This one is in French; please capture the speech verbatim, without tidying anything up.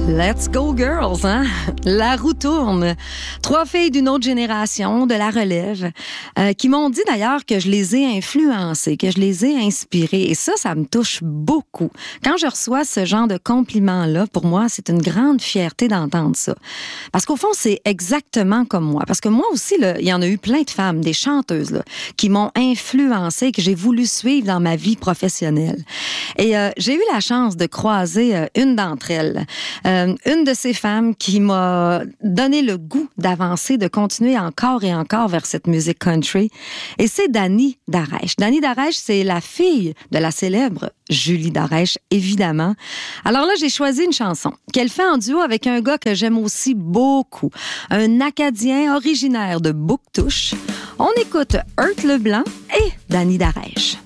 Let's go girls, hein? La roue tourne. Trois filles d'une autre génération, de la relève, euh, qui m'ont dit d'ailleurs que je les ai influencées, que je les ai inspirées. Et ça, ça me touche beaucoup. Quand je reçois ce genre de compliments-là, pour moi, c'est une grande fierté d'entendre ça. Parce qu'au fond, c'est exactement comme moi. Parce que moi aussi, là, il y en a eu plein de femmes, des chanteuses, là, qui m'ont influencée, que j'ai voulu suivre dans ma vie professionnelle. Et euh, j'ai eu la chance de croiser euh, une d'entre elles. Euh, une de ces femmes qui m'a donné le goût d'avancer, de continuer encore et encore vers cette musique country. Et c'est Dani Darèche. Dani Darèche, c'est la fille de la célèbre Julie Darèche, évidemment. Alors là, j'ai choisi une chanson qu'elle fait en duo avec un gars que j'aime aussi beaucoup. Un Acadien originaire de Bouctouche. On écoute Hurt Leblanc et Dani Darèche.